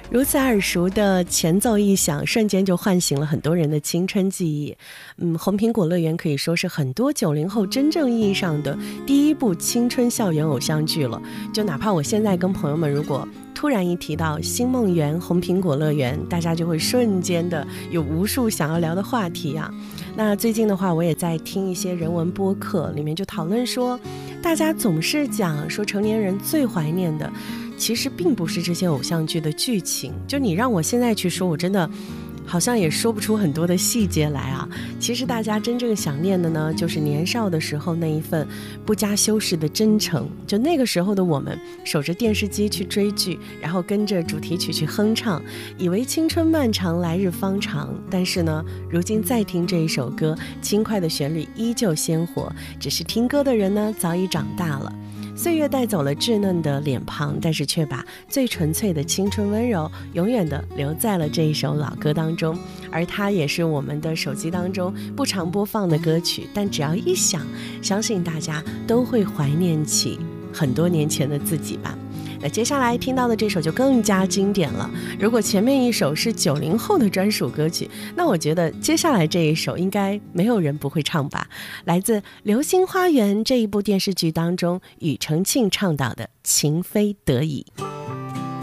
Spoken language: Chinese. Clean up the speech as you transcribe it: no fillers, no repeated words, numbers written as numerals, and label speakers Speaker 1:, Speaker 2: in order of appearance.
Speaker 1: 如此耳熟的前奏一响，瞬间就唤醒了很多人的青春记忆。红苹果乐园可以说是很多90后真正意义上的第一部青春校园偶像剧了。就哪怕我现在跟朋友们如果突然一提到星梦园、红苹果乐园，大家就会瞬间的有无数想要聊的话题啊。那最近的话，我也在听一些人文播客，里面就讨论说，大家总是讲说成年人最怀念的其实并不是这些偶像剧的剧情，就你让我现在去说，我真的好像也说不出很多的细节来啊。其实大家真正想念的呢，就是年少的时候那一份不加修饰的真诚。就那个时候的我们，守着电视机去追剧，然后跟着主题曲去哼唱，以为青春漫长，来日方长。但是呢，如今再听这一首歌，轻快的旋律依旧鲜活，只是听歌的人呢，早已长大了。岁月带走了稚嫩的脸庞，但是却把最纯粹的青春温柔永远的留在了这一首老歌当中。而它也是我们的手机当中不常播放的歌曲，但只要一响，相信大家都会怀念起很多年前的自己吧。那接下来听到的这首就更加经典了，如果前面一首是90后的专属歌曲，那我觉得接下来这一首应该没有人不会唱吧。来自《流星花园》这一部电视剧当中庾澄庆唱到的《情非得已》。